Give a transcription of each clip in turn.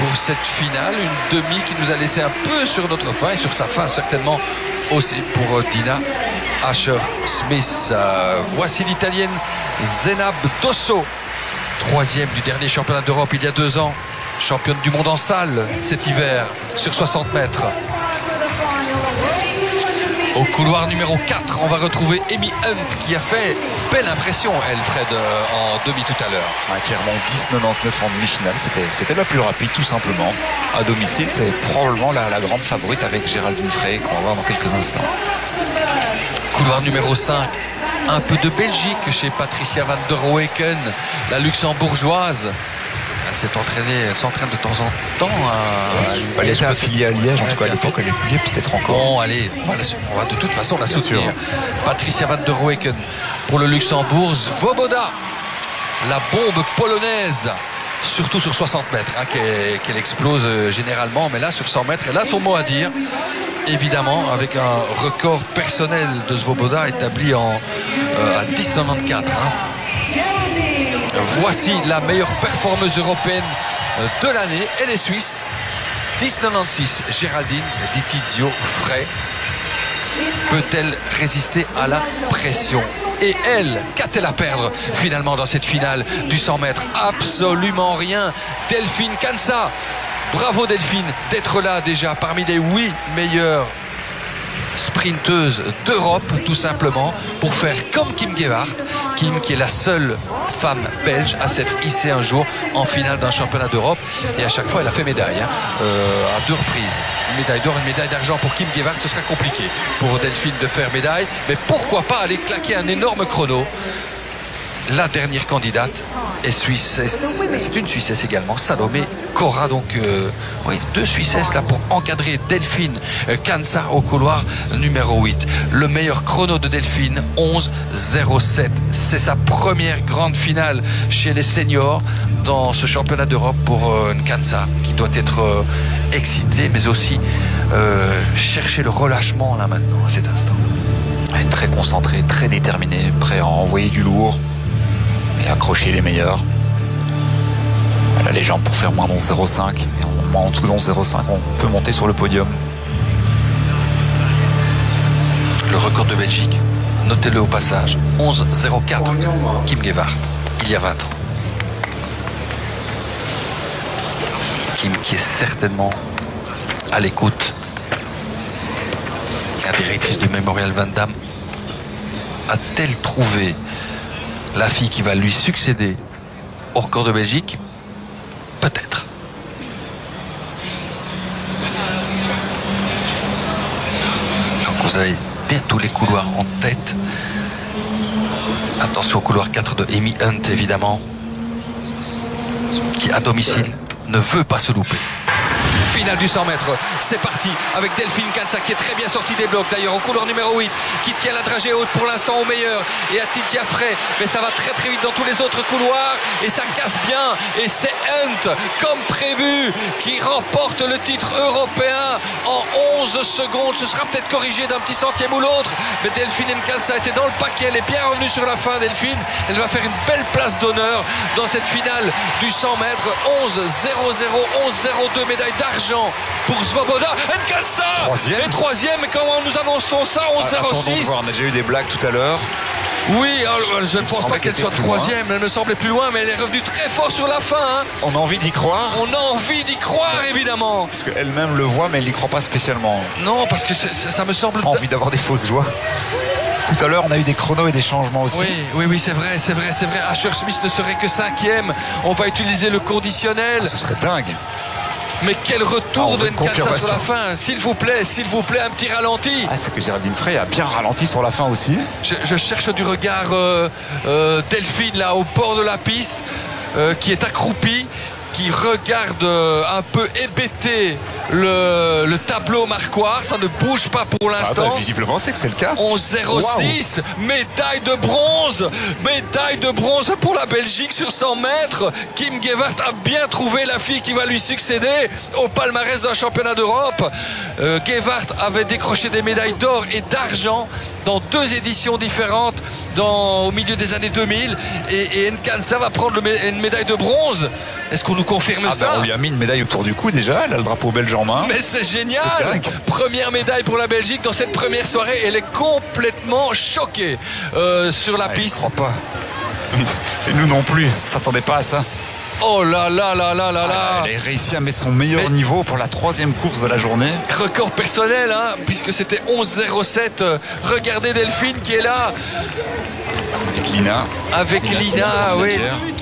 pour cette finale, une demi qui nous a laissé un peu sur notre fin et sur sa fin certainement aussi pour Dina Asher-Smith. Voici l'Italienne Zeinab Dosso, troisième du dernier championnat d'Europe il y a 2 ans, championne du monde en salle cet hiver sur 60 mètres. Au couloir numéro 4, on va retrouver Amy Hunt qui a fait belle impression, elle, Fred, en demi tout à l'heure. Ouais, clairement 10,99 en demi-finale, c'était la plus rapide tout simplement. À domicile, c'est probablement la grande favorite avec Géraldine Frey qu'on va voir dans quelques instants. Couloir numéro 5, un peu de Belgique chez Patricia van der Weken, la luxembourgeoise. Elle s'entraîne de temps en temps. Elle était affiliée à Liège, en tout cas à l'époque, elle est pliée peut-être encore. Bon, allez, on va de toute façon la soutenir. Patricia van der Weken pour le Luxembourg. Svoboda, la bombe polonaise, surtout sur 60 mètres, qu'elle explose généralement, mais là sur 100 mètres, elle a son mot à dire. Évidemment, avec un record personnel de Svoboda établi à 10,94. Voici la meilleure performeuse européenne de l'année. Elle est suisse. 10,96. Géraldine Di Tizio Frey. Peut-elle résister à la pression? Et elle, qu'a-t-elle à perdre finalement dans cette finale du 100 mètres? Absolument rien. Delphine Kansa. Bravo Delphine d'être là déjà parmi les 8 meilleures sprinteuse d'Europe, tout simplement, pour faire comme Kim Gewart. Kim qui est la seule femme belge à s'être hissée un jour en finale d'un championnat d'Europe, et à chaque fois elle a fait médaille à 2 reprises. Une médaille d'or, une médaille d'argent pour Kim Gewart. Ce sera compliqué pour Delphine de faire médaille, mais pourquoi pas aller claquer un énorme chrono. La dernière candidate est suisse, c'est une Suissesse également, Salomé Cora. Donc 2 Suissesses là pour encadrer Delphine Kansa au couloir numéro 8. Le meilleur chrono de Delphine, 11,07. C'est sa première grande finale chez les seniors dans ce championnat d'Europe pour Kansa, qui doit être excité, mais aussi chercher le relâchement là maintenant à cet instant. Elle est très concentrée, très déterminée, prêt à envoyer du lourd et accrocher les meilleurs. Elle a les jambes pour faire moins de 11,05, et en dessous de 11,05 on peut monter sur le podium. Le record de Belgique, notez-le au passage, 11,04. Kim Gewart, il y a 20 ans. Kim qui est certainement à l'écoute. La directrice du Mémorial Van Damme a-t-elle trouvé la fille qui va lui succéder au record de Belgique? Peut-être. Donc vous avez bien tous les couloirs en tête. Attention au couloir 4 de Amy Hunt, évidemment, qui à domicile ne veut pas se louper. Finale du 100 mètres, c'est parti avec Delphine Kansa qui est très bien sortie des blocs d'ailleurs au couloir numéro 8, qui tient la dragée haute pour l'instant au meilleur, et à Titia Frey, mais ça va très très vite dans tous les autres couloirs et ça casse bien, et c'est Hunt comme prévu qui remporte le titre européen en 11 secondes. Ce sera peut-être corrigé d'un petit centième ou l'autre, mais Delphine Kansa était dans le paquet, elle est bien revenue sur la fin. Delphine, elle va faire une belle place d'honneur dans cette finale du 100 mètres. 11,00, 11,02, médaille d'argent pour Svoboda. Kansa est troisième, mais comment nous annonçons ça? 11,06. On a déjà eu des blagues tout à l'heure. Oui, je ne pense pas qu'elle soit troisième, elle me semblait plus loin, mais elle est revenue très fort sur la fin. On a envie d'y croire. On a envie d'y croire, évidemment. Parce qu'elle-même le voit, mais elle n'y croit pas spécialement. Non, parce que ça me semble... Envie d'avoir des fausses joies. Tout à l'heure, on a eu des chronos et des changements aussi. Oui, c'est vrai. Asher-Smith ne serait que 5e. On va utiliser le conditionnel. Ce serait dingue. Mais quel retour de Kansa sur la fin. S'il vous plaît, un petit ralenti. C'est que Géraldine Frey a bien ralenti sur la fin aussi. Je cherche du regard Delphine là au bord de la piste, qui est accroupie, qui regarde un peu hébété le tableau marquoir. Ça ne bouge pas pour l'instant. Visiblement c'est que c'est le cas. 11,06, médaille de bronze pour la Belgique sur 100 mètres. Kim Gewart a bien trouvé la fille qui va lui succéder au palmarès d'un championnat d'Europe. Gewart avait décroché des médailles d'or et d'argent dans 2 éditions différentes au milieu des années 2000, et Kansa va prendre une médaille de bronze Est-ce qu'on nous confirme ça? On lui a mis une médaille autour du cou déjà, elle a le drapeau belge en main. Mais c'est génial! Première médaille pour la Belgique dans cette première soirée. Elle est complètement choquée sur la piste. Je crois pas. Et nous non plus, on s'attendait pas à ça. Oh là là là là là là! Elle a réussi à mettre son meilleur niveau pour la 3e course de la journée. Record personnel, hein, puisque c'était 11,07. Regardez Delphine qui est là. Avec Lina. Avec Lina, oui.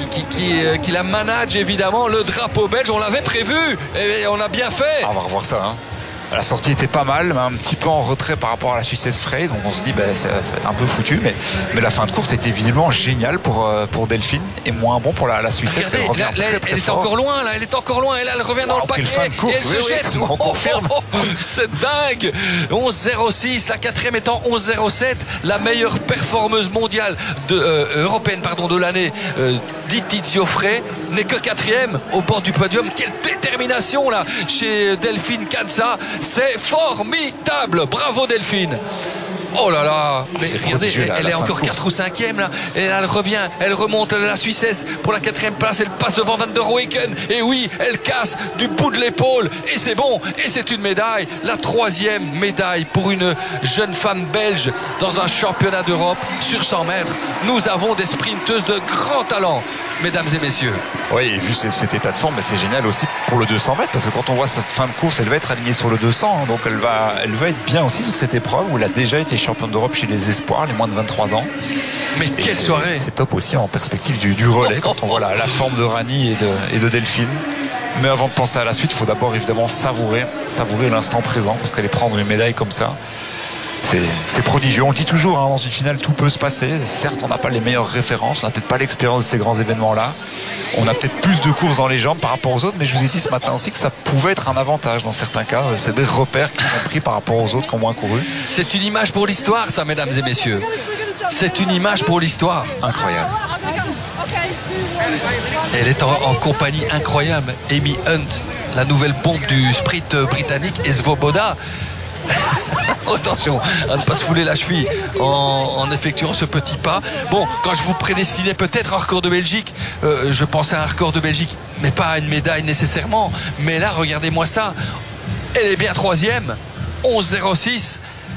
Qui la manage évidemment. Le drapeau belge, on l'avait prévu. Et on a bien fait. On va revoir ça. Hein. La sortie était pas mal, mais un petit peu en retrait par rapport à la Suissesse Frey. Donc on se dit ça va être un peu foutu. Mais la fin de course était visiblement géniale pour Delphine et moins bon pour la Suissesse. Regardez, elle est encore loin là. Elle est encore loin. Et là, elle revient dans le paquet. Fin de course, et elle se jette. On confirme. C'est dingue. 11,06. La 4e étant 11,07. La meilleure performeuse mondiale européenne de l'année. Tizio Frey n'est que 4e au bord du podium. Quelle détermination là chez Delphine Kansa. C'est formidable. Bravo Delphine. Oh là là, mais regardez, elle est encore 4 ou 5e là. Et là, elle revient, elle remonte la Suissesse pour la 4e place. Elle passe devant Van der Weyken. Et oui, elle casse du bout de l'épaule. Et c'est bon. Et c'est une médaille. La 3e médaille pour une jeune femme belge dans un championnat d'Europe sur 100 mètres. Nous avons des sprinteuses de grand talent, mesdames et messieurs. Oui, et vu cet état de forme, c'est génial aussi pour le 200 mètres. Parce que quand on voit cette fin de course, elle va être alignée sur le 200. Hein, donc elle va être bien aussi sur cette épreuve où elle a déjà été championne d'Europe chez les espoirs, les moins de 23 ans. Mais quelle soirée! C'est top aussi en perspective du relais quand on voit la forme de Rani et de Delphine. Mais avant de penser à la suite, il faut d'abord évidemment savourer l'instant présent, parce qu'aller prendre une médaille comme ça, c'est prodigieux. On le dit toujours, hein, dans une finale tout peut se passer. Certes, on n'a pas les meilleures références, on n'a peut-être pas l'expérience de ces grands événements là, on a peut-être plus de courses dans les jambes par rapport aux autres, mais je vous ai dit ce matin aussi que ça pouvait être un avantage dans certains cas. C'est des repères qui sont pris par rapport aux autres qui ont moins couru. C'est une image pour l'histoire, ça, mesdames et messieurs. C'est une image pour l'histoire. Incroyable. Elle est en compagnie incroyable. Amy Hunt, la nouvelle bombe du sprint britannique, et Svoboda. Attention à ne pas se fouler la cheville en effectuant ce petit pas. Bon, quand je vous prédestinais peut-être un record de Belgique, je pensais à un record de Belgique, mais pas à une médaille nécessairement. Mais là, regardez-moi ça. Elle est bien 3e, 11,06.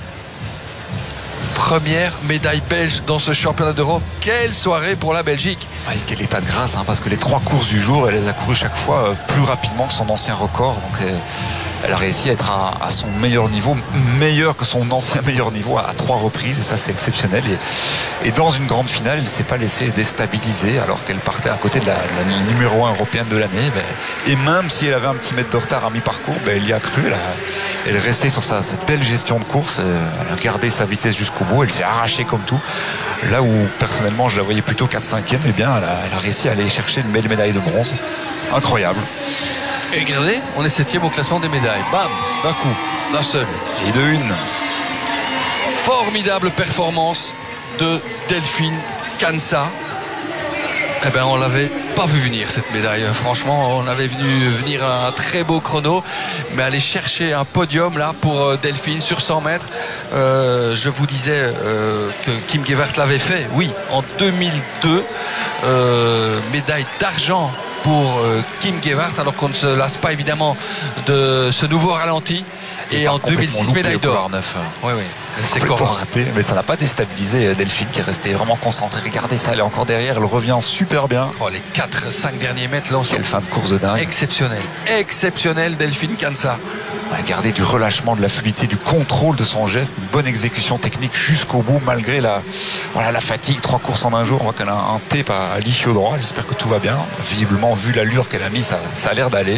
Première médaille belge dans ce championnat d'Europe. Quelle soirée pour la Belgique. Ouais, quel état de grâce, hein, parce que les 3 courses du jour, elle les a courues chaque fois plus rapidement que son ancien record. Donc elle a réussi à être à son meilleur niveau, meilleur que son ancien meilleur niveau à 3 reprises, et ça c'est exceptionnel. Et dans une grande finale, elle ne s'est pas laissée déstabiliser alors qu'elle partait à côté de la numéro 1 européenne de l'année. Et même si elle avait un petit mètre de retard à mi-parcours, elle y a cru. Elle restait sur cette belle gestion de course, elle a gardé sa vitesse jusqu'au bout, elle s'est arrachée comme tout. Là où personnellement je la voyais plutôt 4-5e, eh bien elle a réussi à aller chercher une belle médaille de bronze. Incroyable. Et regardez, on est 7e au classement des médailles. Bam, d'un coup, d'un seul. Et de une. Formidable performance de Delphine Kansa. Eh bien, on l'avait pas vu venir, cette médaille. Franchement, on avait vu venir un très beau chrono, mais aller chercher un podium là pour Delphine sur 100 mètres. Je vous disais que Kim Gewert l'avait fait, oui, en 2002. Médaille d'argent pour Kim Gewert, alors qu'on ne se lasse pas évidemment de ce nouveau ralenti. Et en 2006, médaille d'or. Oui, c'est complètement raté, mais ça n'a pas déstabilisé Delphine qui est restée vraiment concentrée. Regardez ça, elle est encore derrière, elle revient super bien. Oh, les 4-5 derniers mètres là, quelle fin de course de dingue. Exceptionnel Delphine Kansa. Regardez du relâchement, de la fluidité, du contrôle de son geste, une bonne exécution technique jusqu'au bout malgré la fatigue. 3 courses en un jour, on voit qu'elle a un tape à l'ischio droit. J'espère que tout va bien. Visiblement, vu l'allure qu'elle a mis, ça a l'air d'aller.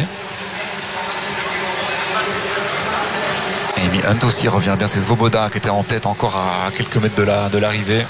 Amy Hunt aussi revient bien, c'est Svoboda qui était en tête encore à quelques mètres de l'arrivée.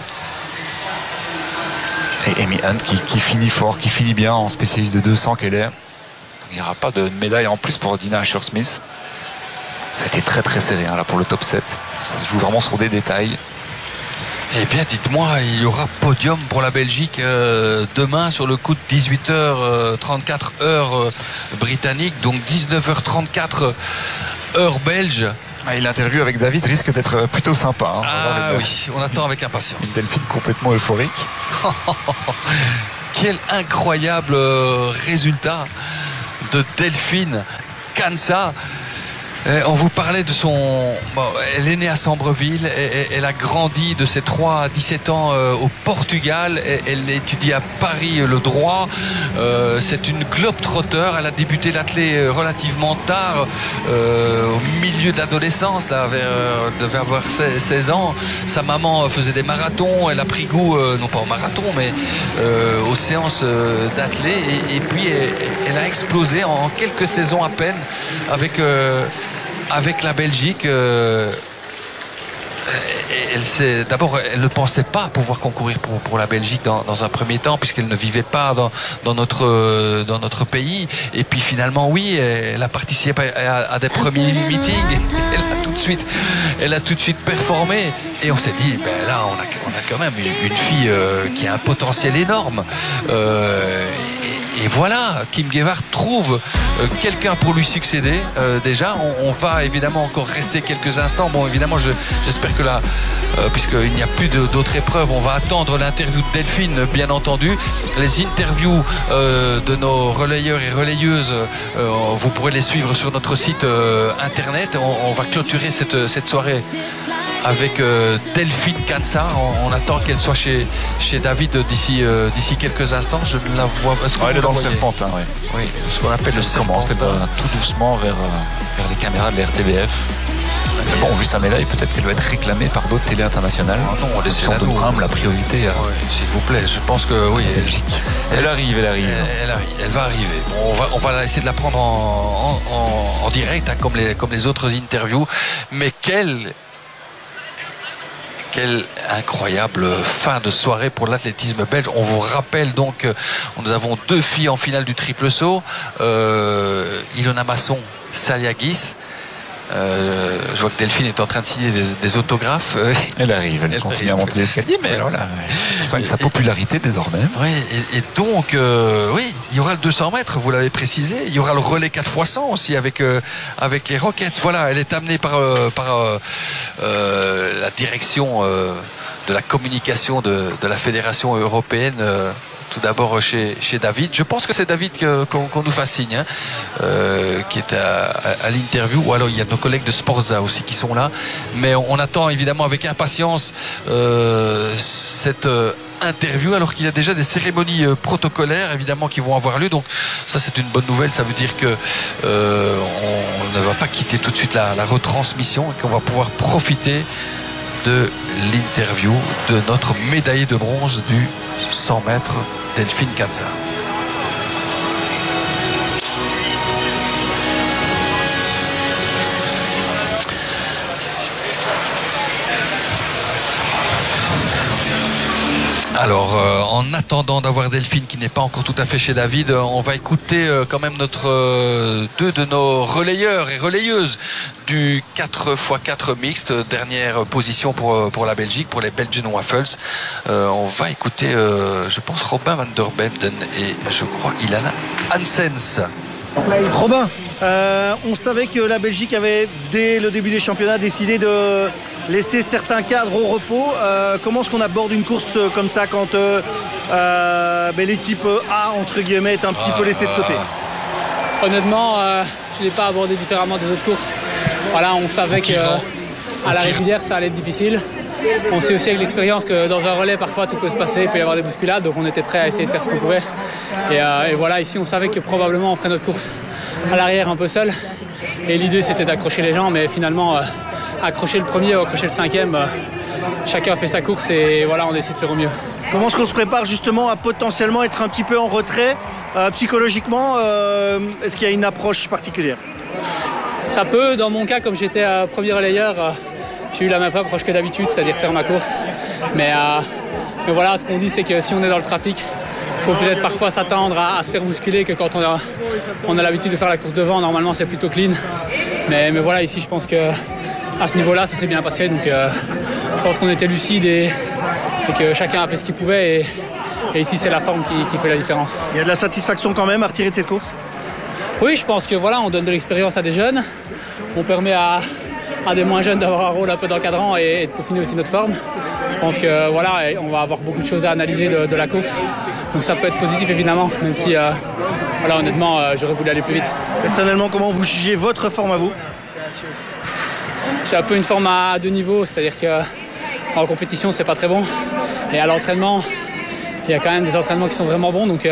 Et Amy Hunt qui finit fort, qui finit bien en spécialiste de 200 qu'elle est. Il n'y aura pas de médaille en plus pour Dina Asher-Smith. Ça a été très très serré là pour le top 7. Ça se joue vraiment sur des détails. Eh bien, dites-moi, il y aura podium pour la Belgique demain sur le coup de 18h34 heure britannique, donc 19h34 heure belge. Et l'interview avec David risque d'être plutôt sympa. Hein. Oui, on attend avec impatience. Une Delphine complètement euphorique. quel incroyable résultat de Delphine Kansa. On vous parlait de son... Bon, elle est née à Sambreville, elle a grandi de ses 3 à 17 ans au Portugal, elle étudie à Paris le droit, c'est une globe-trotter, elle a débuté l'athlé relativement tard, au milieu de l'adolescence, là, devait avoir 16 ans. Sa maman faisait des marathons, elle a pris goût, non pas au marathon, mais aux séances d'athlé, et puis elle a explosé en quelques saisons à peine avec la Belgique. D'abord, elle ne pensait pas pouvoir concourir pour la Belgique dans un premier temps, puisqu'elle ne vivait pas dans notre pays. Et puis finalement, oui, elle a participé à des premiers meetings. Elle a tout de suite performé. Et on s'est dit, ben là, on a quand même une fille qui a un potentiel énorme. Et voilà, Kim Gevart trouve quelqu'un pour lui succéder. Déjà, on va évidemment encore rester quelques instants. Bon, évidemment, j'espère que là, puisqu'il n'y a plus d'autres épreuves, on va attendre l'interview de Delphine, bien entendu. Les interviews de nos relayeurs et relayeuses, vous pourrez les suivre sur notre site internet. On va clôturer cette soirée avec Delphine Kansa. On attend qu'elle soit chez David d'ici quelques instants. Je ne la vois pas. Elle est dans le Serpentin, oui. Oui, ce qu'on appelle le Serpentin. Tout doucement vers les caméras de la RTBF. Mais bon, vu sa médaille, peut-être qu'elle va être réclamée par d'autres télé internationales. Ah non, laissez-la nous. La priorité. Oui, s'il vous plaît, je pense que oui. Elle arrive. Elle va arriver. Bon, on va essayer de la prendre en direct, hein, comme les autres interviews. Mais quelle incroyable fin de soirée pour l'athlétisme belge. On vous rappelle donc que nous avons 2 filles en finale du triple saut. Ilona Masson, Saliagis. Je vois que Delphine est en train de signer des autographes. Elle arrive, elle continue à monter l'escalier, mais voilà, elle soigne sa popularité désormais. Oui, et donc, oui, il y aura le 200 mètres, vous l'avez précisé. Il y aura le relais 4x100 aussi avec les Rockets. Voilà, elle est amenée par la direction de la communication de la Fédération européenne. Tout d'abord chez David. Je pense que c'est David qu'on nous fasse signe, qui est à l'interview. Ou alors il y a nos collègues de Sporza aussi qui sont là. Mais on attend évidemment avec impatience cette interview, alors qu'il y a déjà des cérémonies protocolaires évidemment qui vont avoir lieu. Donc ça, c'est une bonne nouvelle. Ça veut dire que on ne va pas quitter tout de suite la retransmission et qu'on va pouvoir profiter de l'interview de notre médaillée de bronze du 100 mètres, Delphine Kansa. Alors, en attendant d'avoir Delphine qui n'est pas encore tout à fait chez David, on va écouter quand même deux de nos relayeurs et relayeuses du 4x4 mixte, dernière position pour la Belgique, pour les Belgian Waffles. On va écouter, je pense, Robin van der Bemden et je crois Ilana Hansens. Robin, on savait que la Belgique avait, dès le début des championnats, décidé de laisser certains cadres au repos. Comment est-ce qu'on aborde une course comme ça quand l'équipe A, entre guillemets, est un petit peu laissée de côté? Honnêtement, je ne l'ai pas abordé différemment des autres courses. Voilà, on savait qu'à la régulière, ça allait être difficile. On sait aussi avec l'expérience que dans un relais, parfois, tout peut se passer, il peut y avoir des bousculades. Donc on était prêt à essayer de faire ce qu'on pouvait. Et voilà, ici, on savait que probablement, on ferait notre course à l'arrière un peu seul. Et l'idée, c'était d'accrocher les gens. Mais finalement, accrocher le premier ou accrocher le cinquième, chacun a fait sa course. Et voilà, on essaie de faire au mieux. Comment est-ce qu'on se prépare justement à potentiellement être un petit peu en retrait psychologiquement? Est-ce qu'il y a une approche particulière? Ça peut, dans mon cas, comme j'étais premier relayeur, j'ai eu la même approche que d'habitude, c'est-à-dire faire ma course. Mais voilà, ce qu'on dit, c'est que si on est dans le trafic, il faut peut-être parfois s'attendre à se faire bousculer, que quand on a l'habitude de faire la course devant, normalement c'est plutôt clean. Mais voilà, ici, je pense qu'à ce niveau-là, ça s'est bien passé. Donc je pense qu'on était lucide et que chacun a fait ce qu'il pouvait. Et ici, c'est la forme qui fait la différence. Il y a de la satisfaction quand même à retirer de cette course? Oui, je pense que voilà, on donne de l'expérience à des jeunes. On permet à des moins jeunes d'avoir un rôle un peu d'encadrant et de peaufiner aussi notre forme. Je pense que voilà, on va avoir beaucoup de choses à analyser de la course. Donc ça peut être positif évidemment, même si voilà, honnêtement j'aurais voulu aller plus vite. Personnellement, comment vous jugez votre forme à vous? J'ai un peu une forme à deux niveaux, c'est-à-dire qu'en compétition c'est pas très bon. Et à l'entraînement, il y a quand même des entraînements qui sont vraiment bons, donc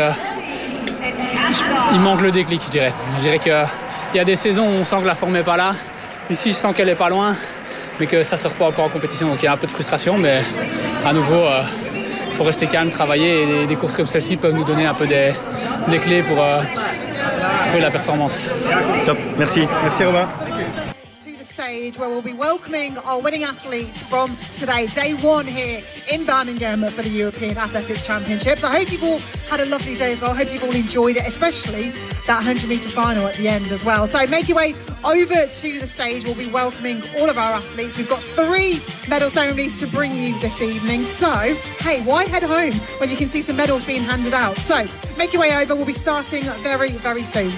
il manque le déclic, je dirais. Je dirais qu'il y a des saisons où on sent que la forme n'est pas là. Ici, je sens qu'elle est pas loin, mais que ça ne sort pas encore en compétition. Donc il y a un peu de frustration, mais à nouveau, il faut rester calme, travailler. Et des courses comme celle-ci peuvent nous donner un peu des clés pour trouver la performance. Top, merci. Merci Robin. Stage where we'll be welcoming our winning athletes from today, day one here in Birmingham for the European Athletics Championships. I hope you've all had a lovely day as well. I hope you've all enjoyed it, especially that 100-metre final at the end as well. So make your way over to the stage. We'll be welcoming all of our athletes. We've got 3 medal ceremonies to bring you this evening. So, hey, why head home when you can see some medals being handed out? So make your way over. We'll be starting very, very soon.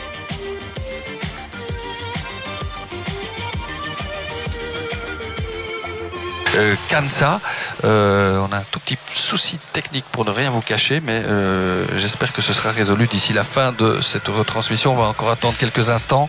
Kansa, on a un tout petit souci technique pour ne rien vous cacher, mais j'espère que ce sera résolu d'ici la fin de cette retransmission. On va encore attendre quelques instants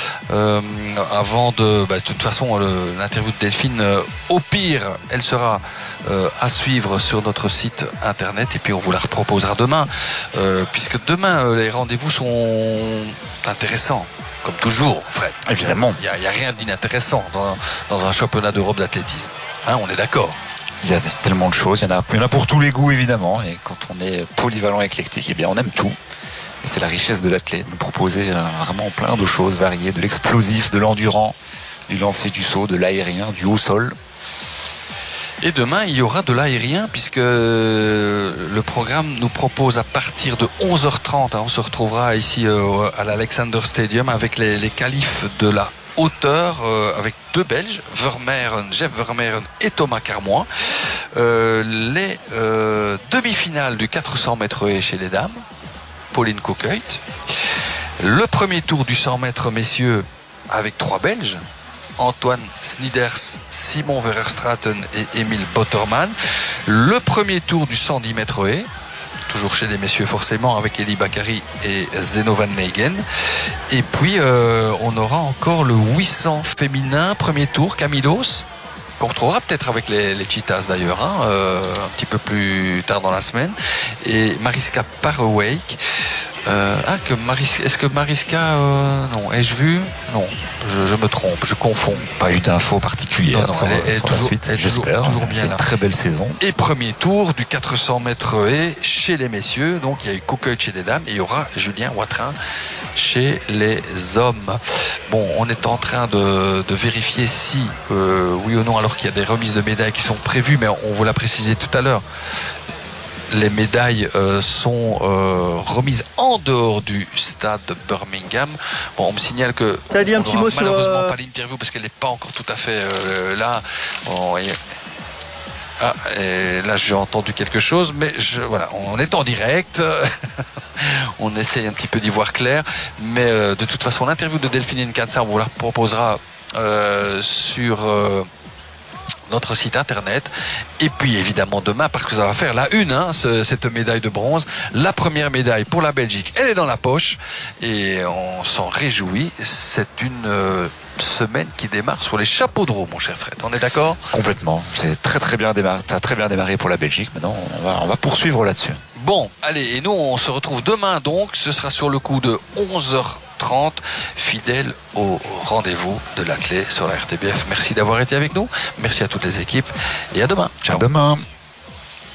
avant de toute façon l'interview de Delphine, au pire elle sera à suivre sur notre site internet et puis on vous la reproposera demain, puisque demain les rendez-vous sont intéressants. Comme toujours, Fred. Évidemment. Il n'y a rien d'inintéressant dans un championnat d'Europe d'athlétisme. Hein, on est d'accord. Il y a tellement de choses, il y en a pour tous les goûts évidemment. Et quand on est polyvalent et éclectique, eh bien on aime tout. Et c'est la richesse de l'athlète, de proposer vraiment plein de choses variées, de l'explosif, de l'endurant, du lancer, du saut, de l'aérien, du haut sol. Et demain, il y aura de l'aérien puisque le programme nous propose à partir de 11h30, on se retrouvera ici à l'Alexander Stadium avec les qualifs de la hauteur avec 2 Belges, Jeff Vermeeren et Thomas Carmois. Les demi-finales du 400 mètres haies chez les dames, Pauline Koekhuis. Le premier tour du 100 mètres messieurs avec 3 Belges, Antoine Snyders, Simon Verherstraten et Emile Botterman. Le premier tour du 110 mètres haies, toujours chez les messieurs forcément, avec Eli Bakary et Zeno Van Meegen. Et puis on aura encore le 800 féminin, premier tour, Camilos, qu'on retrouvera peut-être avec les Cheetahs d'ailleurs, un petit peu plus tard dans la semaine, et Mariska Parewijk. Est-ce que Mariska non, ai-je vu? Non, je me trompe, je confonds. Pas eu d'infos particulières sur la suite, j'espère. Toujours bien là. Très belle saison. Et premier tour du 400 mètres haies chez les messieurs. Donc il y a eu Koekhuis chez les dames et il y aura Julien Watrin chez les hommes. Bon, on est en train de vérifier si oui ou non, alors qu'il y a des remises de médailles qui sont prévues, mais on vous l'a précisé tout à l'heure. Les médailles sont remises en dehors du stade de Birmingham. Bon, on me signale que on n'aura malheureusement pas l'interview parce qu'elle n'est pas encore tout à fait là. Bon, et là j'ai entendu quelque chose, mais voilà, on est en direct. On essaye un petit peu d'y voir clair, mais de toute façon l'interview de Delphine Kansa, on vous la proposera sur notre site internet, et puis évidemment demain, parce que ça va faire la une, cette médaille de bronze, la première médaille pour la Belgique, elle est dans la poche et on s'en réjouit. C'est une semaine qui démarre sur les chapeaux de roue, mon cher Fred, on est d'accord? Complètement, c'est très bien démarré, t'as très bien démarré pour la Belgique. Maintenant on va poursuivre là-dessus. Bon, allez, et nous on se retrouve demain donc, ce sera sur le coup de 11h30, fidèle au rendez-vous de l'athlète sur la RTBF. Merci d'avoir été avec nous, merci à toutes les équipes et à demain. Ciao. À demain.